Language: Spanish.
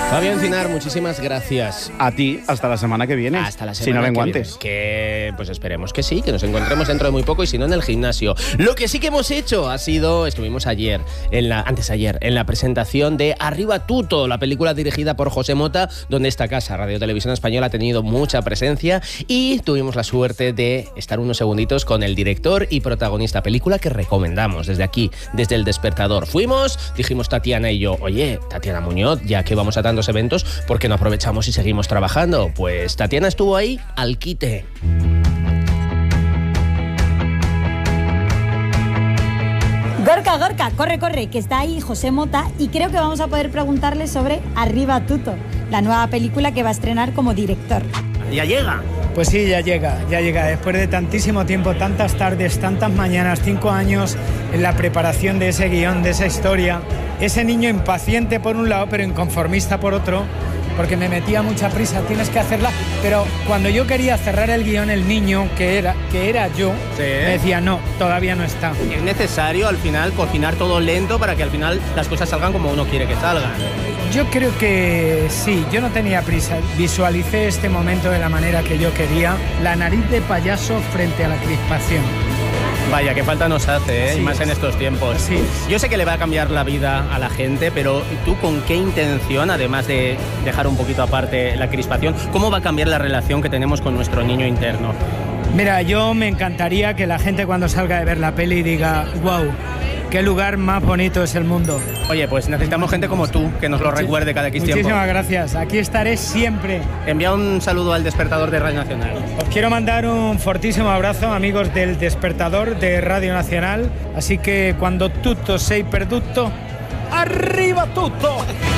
Fabián Cinar, muchísimas gracias. A ti, hasta la semana que viene. Hasta la semana si no vengo que viene. antes. Que pues esperemos que sí, que nos encontremos dentro de muy poco y si no en el gimnasio. Lo que sí que hemos hecho ha sido, estuvimos antesayer, en la presentación de Arriba Tuto, la película dirigida por José Mota, donde esta casa, Radio Televisión Española, ha tenido mucha presencia y tuvimos la suerte de estar unos segunditos con el director y protagonista. Película que recomendamos desde aquí, desde El Despertador. Fuimos, dijimos Tatiana y yo, oye, Tatiana Muñoz, ya que vamos a tantos eventos, ¿por qué no aprovechamos y seguimos trabajando? Pues Tatiana estuvo ahí al quite. Gorka, corre, que está ahí José Mota y creo que vamos a poder preguntarle sobre Arriba Tuto, la nueva película que va a estrenar como director. ¿Ya llega? Pues sí, ya llega. Después de tantísimo tiempo, tantas tardes, tantas mañanas, 5 años en la preparación de ese guión, de esa historia. Ese niño impaciente por un lado, pero inconformista por otro, porque me metía mucha prisa, tienes que hacerla. Pero cuando yo quería cerrar el guión, el niño, que era yo, sí, me decía, no, todavía no está. Es necesario al final cocinar todo lento para que al final las cosas salgan como uno quiere que salgan. Yo creo que sí, yo no tenía prisa. Visualicé este momento de la manera que yo quería. La nariz de payaso frente a la crispación. Vaya, qué falta nos hace, Sí, y más en estos tiempos. Sí. Yo sé que le va a cambiar la vida a la gente, pero ¿tú con qué intención, además de dejar un poquito aparte la crispación, cómo va a cambiar la relación que tenemos con nuestro niño interno? Mira, yo me encantaría que la gente cuando salga de ver la peli diga, wow, qué lugar más bonito es el mundo. Oye, pues necesitamos gente como tú, que nos lo recuerde cada X tiempo. Muchísimas gracias, aquí estaré siempre. Envía un saludo al Despertador de Radio Nacional. Os quiero mandar un fortísimo abrazo, amigos del Despertador de Radio Nacional. Así que cuando tutto sei perduto, ¡arriba tutto!